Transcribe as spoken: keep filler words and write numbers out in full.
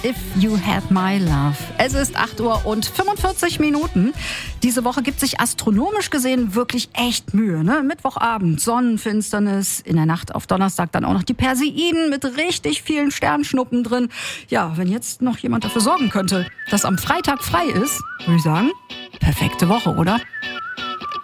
If You Had My Love. Es ist acht Uhr und fünfundvierzig Minuten. Diese Woche gibt sich astronomisch gesehen wirklich echt Mühe. Ne? Mittwochabend, Sonnenfinsternis, in der Nacht auf Donnerstag dann auch noch die Perseiden mit richtig vielen Sternschnuppen drin. Ja, wenn jetzt noch jemand dafür sorgen könnte, dass am Freitag frei ist, würde ich sagen, perfekte Woche, oder?